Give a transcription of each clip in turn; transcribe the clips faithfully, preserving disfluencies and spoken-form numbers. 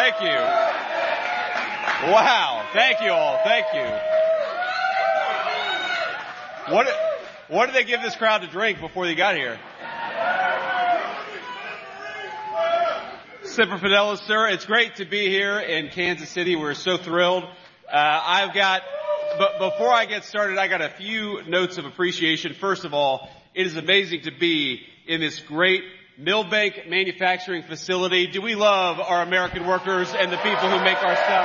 Thank you. Wow. Thank you all. Thank you. What, what did they give this crowd to drink before they got here? Semper Fidelis, sir. It's great to be here in Kansas City. We're so thrilled. Uh, I've got, but before I get started, I got a few notes of appreciation. First of all, it is amazing to be in this great Millbank manufacturing facility. Do we love our American workers and the people who make our stuff?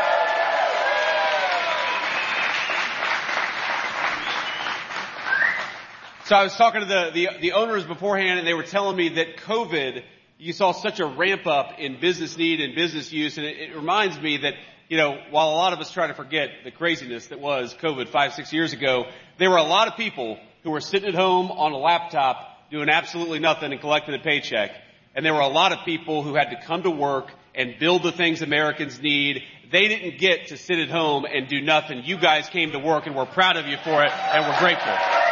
So I was talking to the, the, the owners beforehand, and they were telling me that COVID, you saw such a ramp up in business need and business use, and it, it reminds me that, you know, while a lot of us try to forget the craziness that was COVID five, six years ago, there were a lot of people who were sitting at home on a laptop doing absolutely nothing and collecting a paycheck. And there were a lot of people who had to come to work and build the things Americans need. They didn't get to sit at home and do nothing. You guys came to work, and we're proud of you for it, and we're grateful.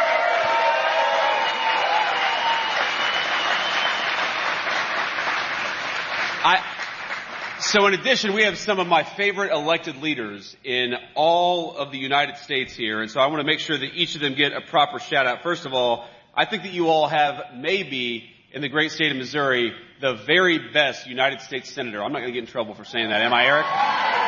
I, so in addition, we have some of my favorite elected leaders in all of the United States here, and so I want to make sure that each of them get a proper shout out. First of all, I think that you all have maybe, in the great state of Missouri, the very best United States Senator. I'm not going to get in trouble for saying that, am I, Eric?